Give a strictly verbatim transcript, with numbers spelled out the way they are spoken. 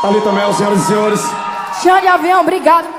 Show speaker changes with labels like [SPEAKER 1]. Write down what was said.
[SPEAKER 1] Thalita Mel, senhoras e senhores.
[SPEAKER 2] Xande Avião, obrigado.